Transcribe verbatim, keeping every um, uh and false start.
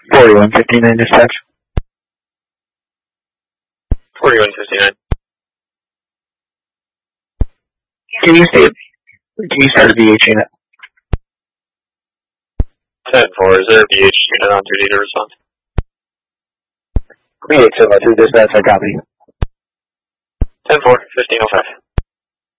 forty-one fifty-nine dispatch. forty-one fifty-nine. Can you say, can you start a V H unit? ten four, is there a V H unit on duty to respond? V H seven oh two dispatch, I copy. ten four, fifteen oh five.